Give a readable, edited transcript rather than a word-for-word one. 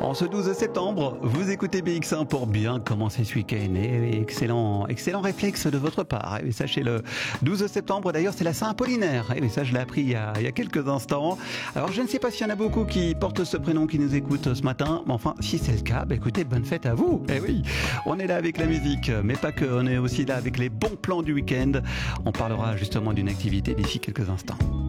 En ce 12 septembre, vous écoutez BX1 pour bien commencer ce week-end. Et excellent réflexe de votre part. Et sachez le 12 septembre, d'ailleurs, c'est la Saint-Apollinaire. Et ça, je l'ai appris il y a quelques instants. Alors, je ne sais pas s'il y en a beaucoup qui portent ce prénom, qui nous écoutent ce matin. Mais enfin, si c'est le cas, écoutez, bonne fête à vous. Eh oui, on est là avec la musique, mais pas que. On est aussi là avec les bons plans du week-end. On parlera justement d'une activité d'ici quelques instants.